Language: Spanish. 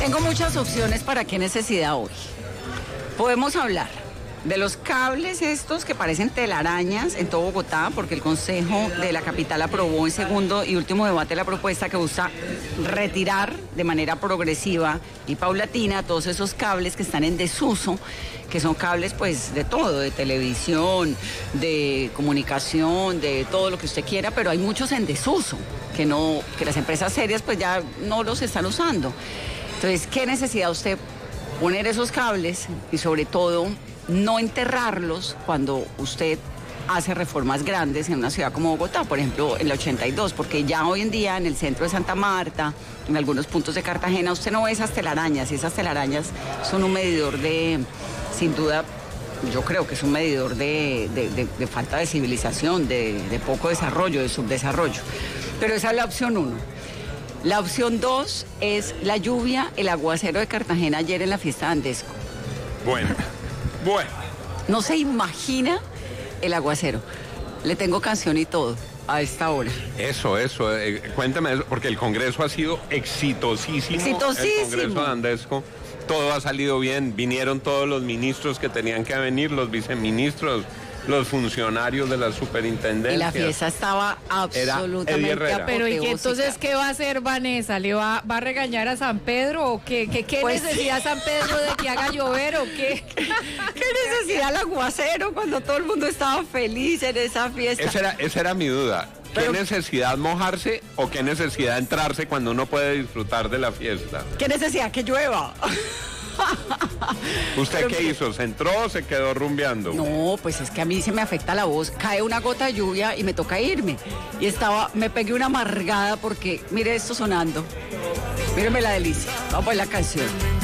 Tengo muchas opciones para qué necesidad hoy. Podemos hablar de los cables estos que parecen telarañas en todo Bogotá, porque el Consejo de la Capital aprobó en segundo y último debate la propuesta que busca retirar de manera progresiva y paulatina todos esos cables que están en desuso, que son cables pues de todo, de televisión, de comunicación, de todo lo que usted quiera, pero hay muchos en desuso, que las empresas serias pues ya no los están usando. Entonces, ¿qué necesidad usted poner esos cables y sobre todo no enterrarlos cuando usted hace reformas grandes en una ciudad como Bogotá, por ejemplo, en la 82, porque ya hoy en día en el centro de Santa Marta, en algunos puntos de Cartagena, usted no ve esas telarañas, y esas telarañas son un medidor de, sin duda, yo creo que es un medidor de falta de civilización, de poco desarrollo, de subdesarrollo. Pero esa es la opción 1. La opción 2 es la lluvia, el aguacero de Cartagena ayer en la fiesta de Andesco. Bueno. No se imagina el aguacero. Le tengo canción y todo a esta hora. Eso, cuéntame eso, porque el Congreso ha sido exitosísimo. Exitosísimo. El Congreso de Andesco, todo ha salido bien, vinieron todos los ministros que tenían que venir, los viceministros, los funcionarios de la superintendencia. Y la fiesta estaba absolutamente Pero ¿y qué entonces qué va a hacer Vanessa? ¿Le va a regañar a San Pedro o qué? ¿Qué pues, necesidad San Pedro de que haga llover o qué? ¿Qué necesidad el aguacero cuando todo el mundo estaba feliz en esa fiesta? Esa era mi duda. ¿Qué necesidad mojarse o qué necesidad entrarse cuando uno puede disfrutar de la fiesta? ¿Qué necesidad que llueva? ¿Usted qué hizo? ¿Se entró o se quedó rumbeando? No, pues es que a mí se me afecta la voz. Cae una gota de lluvia y me toca irme. Y me pegué una amargada porque, mire esto sonando. Míreme la delicia. Vamos a ver la canción.